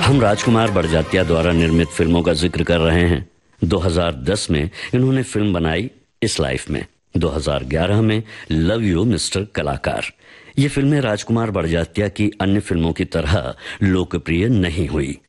हम राजकुमार बड़जात्या द्वारा निर्मित फिल्मों का जिक्र कर रहे हैं। 2010 में इन्होंने फिल्म बनाई इस लाइफ में, 2011 में लव यू मिस्टर कलाकार। ये फिल्में राजकुमार बड़जात्या की अन्य फिल्मों की तरह लोकप्रिय नहीं हुई।